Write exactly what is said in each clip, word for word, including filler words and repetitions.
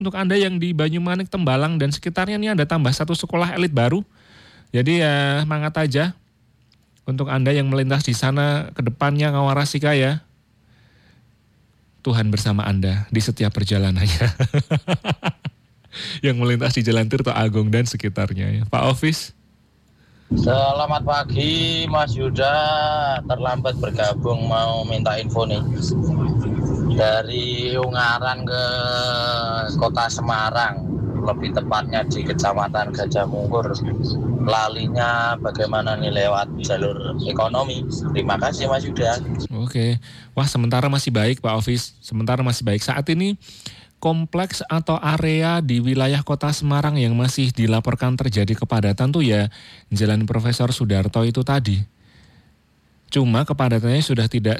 untuk Anda yang di Banyumanik, Tembalang dan sekitarnya nih ada tambah satu sekolah elit baru. Jadi ya semangat aja untuk Anda yang melintas di sana ke depannya Kawarasika ya. Tuhan bersama Anda di setiap perjalanannya. Yang melintas di Jalan Tirto Agung dan sekitarnya ya. Pak Ofis. Selamat pagi Mas Yuda, terlambat bergabung mau minta info nih. Dari Ungaran ke Kota Semarang, lebih tepatnya di Kecamatan Gajah Mungkur. Lalinya bagaimana nih lewat jalur ekonomi? Terima kasih Mas Yuda. Oke, wah sementara masih baik Pak Ofis, sementara masih baik. Saat ini kompleks atau area di wilayah Kota Semarang yang masih dilaporkan terjadi kepadatan tuh ya Jalan Profesor Sudarto itu tadi. Cuma kepadatannya sudah tidak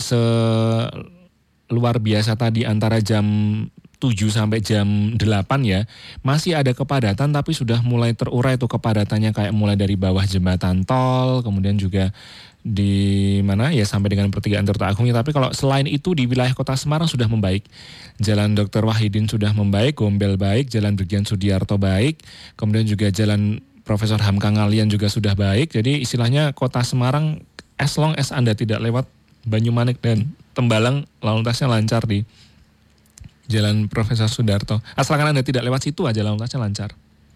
seluar biasa tadi antara jam tujuh sampai jam delapan ya. Masih ada kepadatan tapi sudah mulai terurai tuh kepadatannya kayak mulai dari bawah jembatan tol, kemudian juga di mana ya sampai dengan pertigaan Tirto Agung. Tapi kalau selain itu di wilayah Kota Semarang sudah membaik. Jalan Doktor Wahidin sudah membaik, Gombel baik, Jalan Brigjen Sudiarto baik, kemudian juga Jalan Profesor Hamka Ngalian juga sudah baik. Jadi istilahnya Kota Semarang as long as Anda tidak lewat Banyumanik dan Tembalang, lalu lintasnya lancar di Jalan Profesor Sudarto. Asalkan Anda tidak lewat situ aja lalu lintasnya lancar.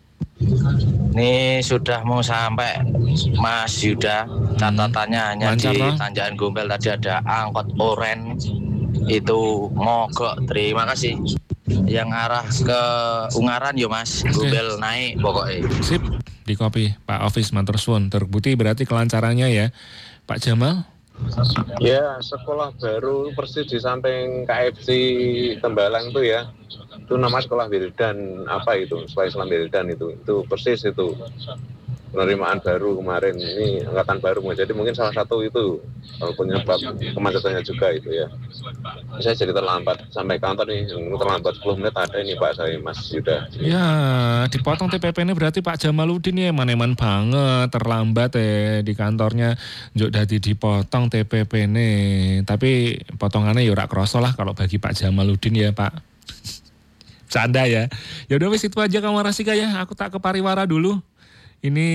Ini sudah mau sampai Mas Yuda. Catatannya hanya Lancar, di no? Tanjakan Gombel tadi ada angkot oren itu mogok. Terima kasih. Yang arah ke Ungaran yo Mas, Gombel naik pokoknya. Sip, di kopi Pak Ofis matur suwun. Terbukti berarti kelancarannya ya Pak Jamal. Ya, sekolah baru persis di samping K F C Tembalang itu ya. Itu nama sekolah Wildan apa itu? Sekolah Islam Wildan itu. Itu persis itu. Penerimaan baru kemarin, ini angkatan baru. Jadi mungkin salah satu itu penyebab kemacetannya juga itu ya. Saya jadi terlambat sampai kantor nih, terlambat sepuluh menit ada ini Pak saya Mas Yuda. Ya, dipotong T P P ini berarti Pak Jamaludin ya eman-eman banget terlambat ya di kantornya. Njuk dadi dipotong T P P ini. Tapi potongannya ya ora kroso lah kalau bagi Pak Jamaludin ya Pak. Canda ya. Ya udah wis itu aja Kawarasika ya. Aku tak ke pariwara dulu. Ini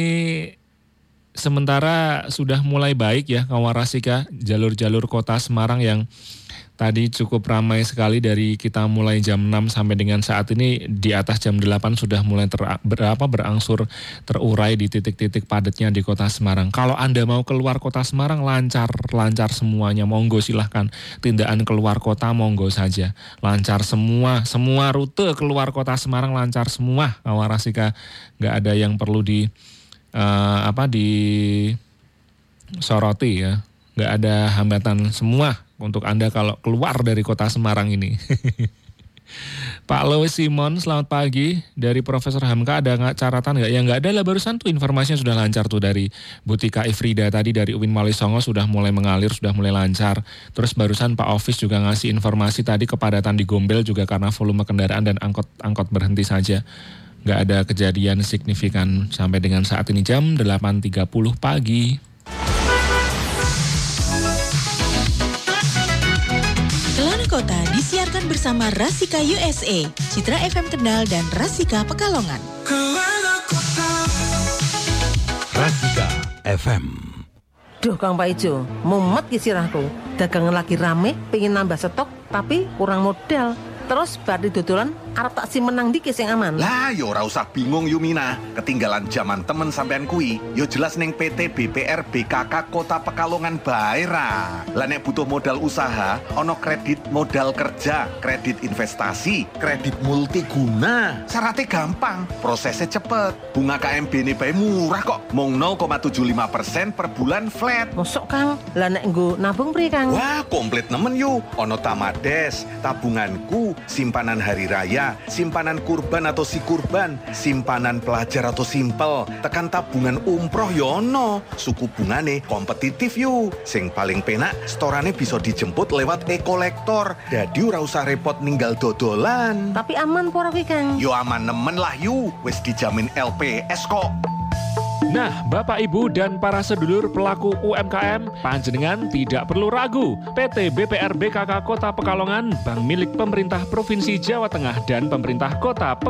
sementara sudah mulai baik ya Kawarasika, jalur-jalur Kota Semarang yang tadi cukup ramai sekali dari kita mulai jam enam sampai dengan saat ini di atas jam delapan sudah mulai ter, berapa berangsur terurai di titik-titik padatnya di Kota Semarang. Kalau Anda mau keluar Kota Semarang lancar-lancar semuanya, monggo silahkan. Tindakan keluar kota monggo saja. Lancar semua, semua rute keluar Kota Semarang lancar semua Kawarasika. Nggak ada yang perlu di uh, apa di soroti ya. Nggak ada hambatan semua untuk Anda kalau keluar dari Kota Semarang ini. Pak Lois Simon, selamat pagi. Dari Profesor Hamka ada nggak caratan nggak? Ya nggak ada lah, barusan tuh informasinya sudah lancar tuh dari Butika Ifrida tadi dari U I N Wali Songo sudah mulai mengalir, sudah mulai lancar. Terus barusan Pak Ofis juga ngasih informasi tadi kepadatan di Gombel juga karena volume kendaraan dan angkot-angkot berhenti saja. Nggak ada kejadian signifikan sampai dengan saat ini jam delapan tiga puluh pagi. Kelana Kota disiarkan bersama Rasika U S A, Citra F M Kendal dan Rasika Pekalongan. Rasika F M. Duh Kang Pak Ijo, mumet ki sirahku. Dagangan lagi rame, pengen nambah stok, tapi kurang modal. Terus bar di dodolan arep tak simenang dikit sing aman. Lah yo ora usah bingung Yumina, ketinggalan zaman temen sampean kui. Yo jelas ning P T B P R B K K Kota Pekalongan bae ra. Lah nek butuh modal usaha, ono kredit modal kerja, kredit investasi, kredit multiguna. Syaratnya gampang, prosesnya cepet. Bunga K M B ini bae murah kok, mung nol koma tujuh lima persen per bulan flat. Mosok Kang, lah nek nggo nabung priye Kang? Wah, komplit nemen yu. Ono Tamades, tabunganku, simpanan hari raya, simpanan kurban atau si kurban, simpanan pelajar atau simpel, tekan tabungan umroh yono, suku bungane kompetitif yuk. Sing paling penak, storane bisa dijemput lewat e-kolektor, dadi ora usah repot ninggal dodolan. Tapi aman pora kuwi Kang? Yo aman nemen lah yuk, wis dijamin L P S kok. Nah, Bapak, Ibu, dan para sedulur pelaku U M K M, panjenengan tidak perlu ragu. P T B P R B K K Kota Pekalongan, bank milik pemerintah Provinsi Jawa Tengah dan pemerintah Kota Pekalongan